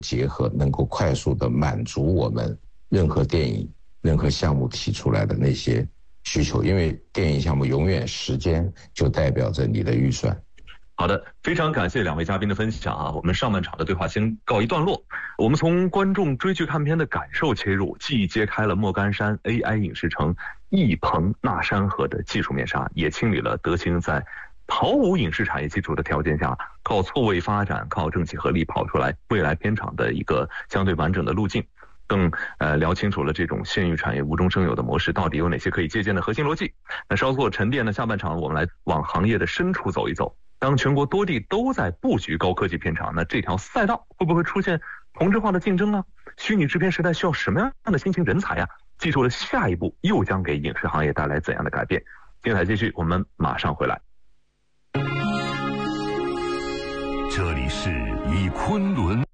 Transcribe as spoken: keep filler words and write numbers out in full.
结合，能够快速的满足我们任何电影、任何项目提出来的那些需求，因为电影项目永远时间就代表着你的预算。 好的，非常感谢两位嘉宾的分享啊！我们上半场的对话先告一段落，我们从观众追剧看片的感受切入，既揭开了莫干山 A I 影视城一棚纳山河的技术面纱，也清理了德兴在毫无影视产业基础的条件下，靠错位发展、靠政企合力跑出来未来片场的一个相对完整的路径。更呃聊清楚了这种县域产业无中生有的模式到底有哪些可以借鉴的核心逻辑。那稍作沉淀的下半场，我们来往行业的深处走一走。当全国多地都在布局高科技片场，那这条赛道会不会出现同质化的竞争啊？虚拟制片时代需要什么样的新型人才啊？技术的下一步又将给影视行业带来怎样的改变？精彩继续，我们马上回来。 这里是以昆仑